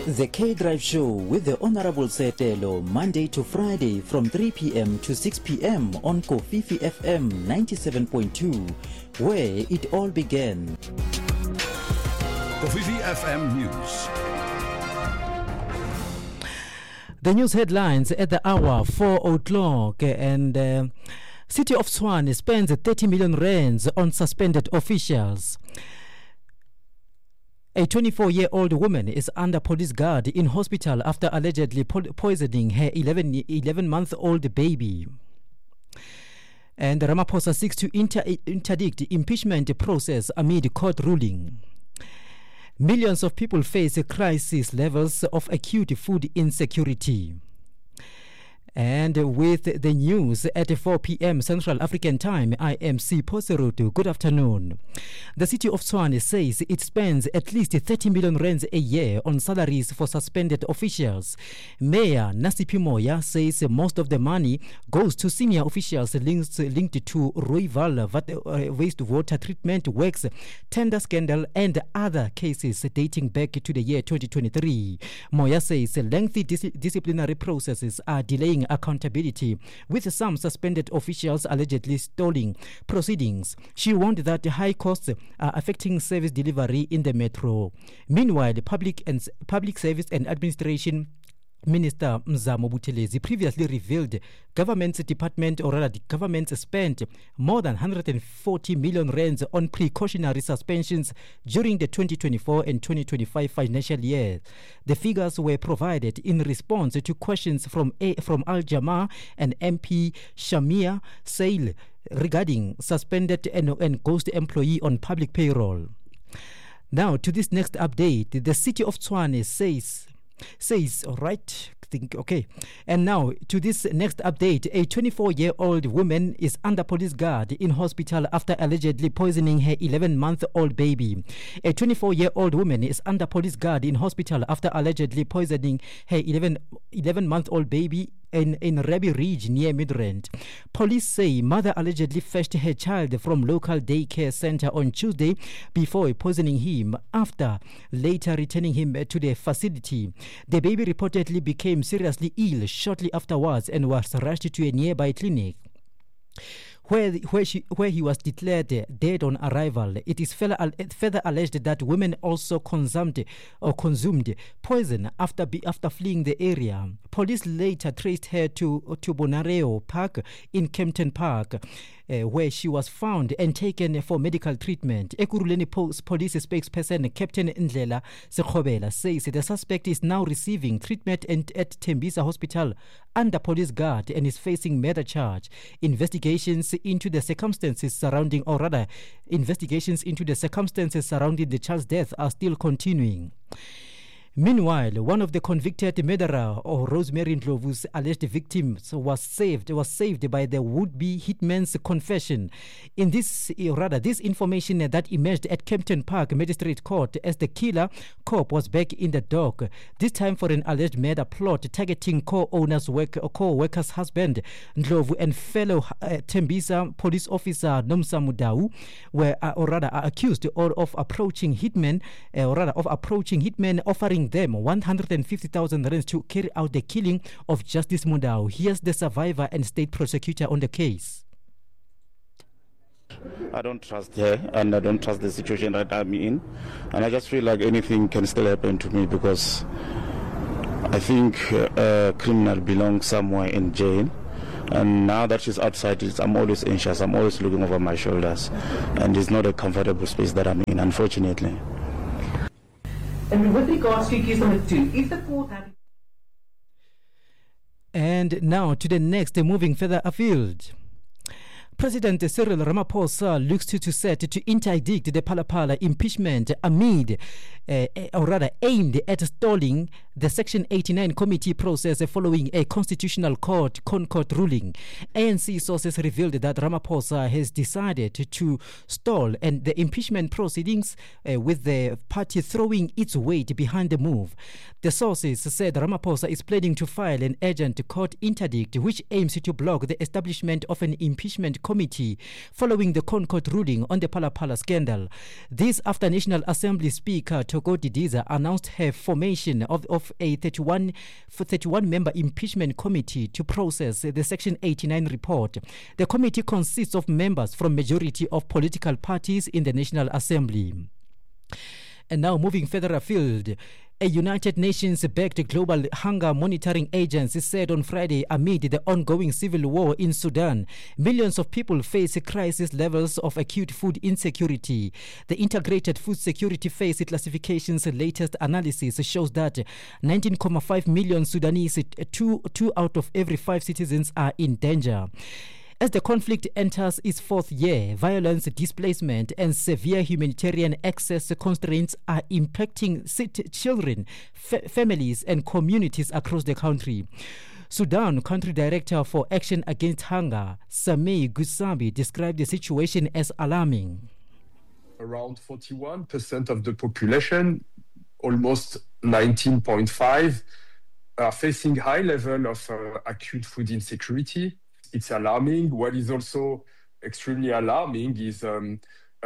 The K-Drive Show with the Honorable Setelo, Monday to Friday from 3 p.m. to 6 p.m. on Kofifi FM 97.2, where it all began. Kofifi FM News. The news headlines at the hour 4 o'clock, and City of Tshwane spends 30 million rands on suspended officials. A 24-year-old woman is under police guard in hospital after allegedly poisoning her 11-month-old baby. And Ramaphosa seeks to interdict impeachment process amid court ruling. Millions of people face crisis levels of acute food insecurity. And with the news at 4 p.m. Central African Time, I am C. Poserutu. Good afternoon. The City of Tshwane says it spends at least 30 million rands a year on salaries for suspended officials. Mayor Nasiphi Moya says most of the money goes to senior officials linked to Rooiwal wastewater treatment works, tender scandal, and other cases dating back to the year 2023. Moya says lengthy disciplinary processes are delaying accountability, with some suspended officials allegedly stalling proceedings. She warned that high costs are affecting service delivery in the metro. Meanwhile, Public Service and Administration Minister Mzamo Buthelezi previously revealed government's government spent more than 140 million rands on precautionary suspensions during the 2024 and 2025 financial year. The figures were provided in response to questions from Al Jama and MP Shamia Sail regarding suspended and ghost employee on public payroll. Now to this next update, the City of Tshwane says, all right, okay. And now to this next update, a 24-year-old woman is under police guard in hospital after allegedly poisoning her 11-month-old baby. A 24-year-old woman is under police guard in hospital after allegedly poisoning her 11-month-old baby in Rabi Ridge near Midrand. Police say mother allegedly fetched her child from local daycare center on Tuesday before poisoning him, after later returning him to the facility. The baby reportedly became seriously ill shortly afterwards and was rushed to a nearby clinic, where he was declared dead on arrival. It is further alleged that women also consumed poison after fleeing the area. Police later traced her to Bonareo Park in Kempton Park, where she was found and taken for medical treatment. Ekurhuleni police spokesperson Captain Ndlela Sekhobela says the suspect is now receiving treatment at Tembisa Hospital under police guard and is facing murder charge. Investigations into the circumstances surrounding the child's death are still continuing. Meanwhile, one of the convicted murderer of Rosemary Ndlovu's alleged victims was saved by the would-be hitman's confession. In this information that emerged at Kempton Park Magistrate Court as the killer cop was back in the dock, this time for an alleged murder plot targeting co-worker's husband. Ndlovu and fellow Tembisa police officer Nomsa Mudau are accused of approaching hitmen offering them 150,000 rands to carry out the killing of Justice Mudau. Here's the survivor and state prosecutor on the case. I don't trust her, and I don't trust the situation that I'm in, and I just feel like anything can still happen to me, because I think a criminal belongs somewhere in jail. And now that she's outside, I'm always anxious, I'm always looking over my shoulders, and it's not a comfortable space that I'm in, unfortunately. And with regards to case number 2, is the court having... And now to the next, moving further afield. President Cyril Ramaphosa looks to set to interdict the Phala Phala impeachment aimed at stalling the Section 89 committee process following a constitutional court Concord ruling. ANC sources revealed that Ramaphosa has decided to stall and the impeachment proceedings with the party throwing its weight behind the move. The sources said Ramaphosa is planning to file an urgent court interdict which aims to block the establishment of an impeachment committee following the Concord ruling on the Phala scandal. This after National Assembly Speaker Thoko Didiza announced her formation of a 31-member impeachment committee to process the Section 89 report. The committee consists of members from majority of political parties in the National Assembly. And now moving further afield, a United Nations-backed global hunger monitoring agency said on Friday amid the ongoing civil war in Sudan, millions of people face crisis levels of acute food insecurity. The Integrated Food Security Phase Classification's latest analysis shows that 19.5 million Sudanese, two out of every 5 citizens, are in danger. As the conflict enters its 4th year, violence, displacement, and severe humanitarian access constraints are impacting children, families, and communities across the country. Sudan Country Director for Action Against Hunger, Sameh Gusabi, described the situation as alarming. Around 41% of the population, almost 19.5, are facing high level of acute food insecurity. It's alarming. What is also extremely alarming is the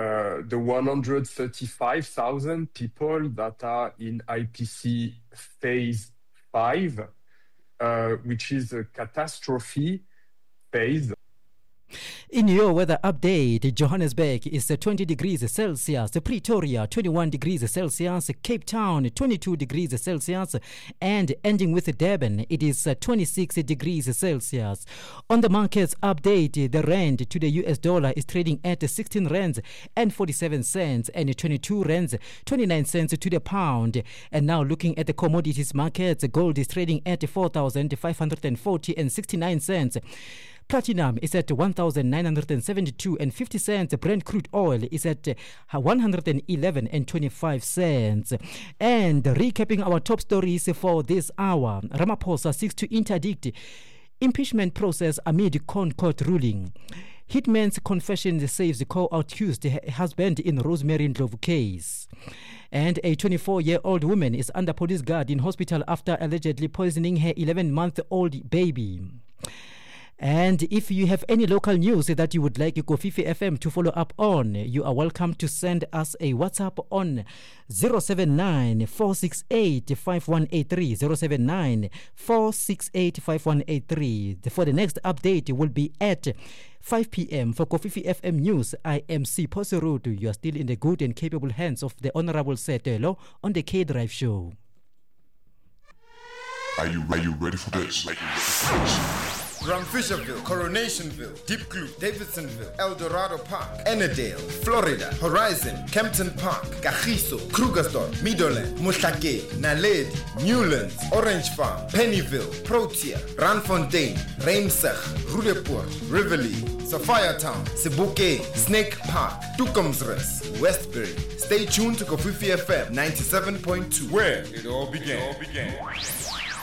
135,000 people that are in IPC phase 5, which is a catastrophe phase. In your weather update, Johannesburg is 20 degrees Celsius, Pretoria 21 degrees Celsius, Cape Town 22 degrees Celsius, and ending with Durban, it is 26 degrees Celsius. On the markets update, the rand to the US dollar is trading at 16 rands and 47 cents and 22 rands 29 cents to the pound. And now looking at the commodities markets, gold is trading at 4,540 and 69 cents. Platinum is at 1,972 and 50 cents. Brent crude oil is at 111 and 25 cents. And recapping our top stories for this hour, Ramaphosa seeks to interdict impeachment process amid Concord ruling. Hitman's confession saves the co-accused husband in Rosemary Ndlovu case. And a 24-year-old woman is under police guard in hospital after allegedly poisoning her 11-month-old baby. And if you have any local news that you would like Kofifi FM to follow up on, you are welcome to send us a WhatsApp on 079-468-5183, 079-468-5183. For the next update will be at 5 p.m. For Kofifi FM News. I am Sipho Serudu. You are still in the good and capable hands of the Honorable Setelo on the K-Drive Show. Are you ready for this? Ramfisherville, Coronationville, Deep Blue, Davidsonville, El Dorado Park, Ennerdale, Florida, Horizon, Kempton Park, Kagiso, Krugersdorp, Meadowland, Muhlake, Naledi, Newlands, Orange Farm, Pennyville, Protea, Randfontein, Reimsig, Roodepoort, Rivoli, Sapphire Town, Sebokeng, Snake Park, Tukumsrus, Westbury. Stay tuned to Kofifi FM 97.2, where it all began.